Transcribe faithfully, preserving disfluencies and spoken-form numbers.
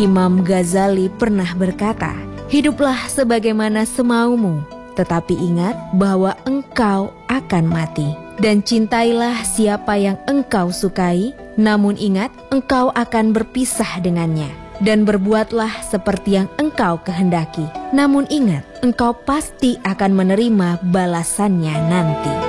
Imam Ghazali pernah berkata, "Hiduplah sebagaimana semaumu, tetapi ingat bahwa engkau akan mati. Dan cintailah siapa yang engkau sukai, namun ingat engkau akan berpisah dengannya. Dan berbuatlah seperti yang engkau kehendaki, namun ingat engkau pasti akan menerima balasannya nanti."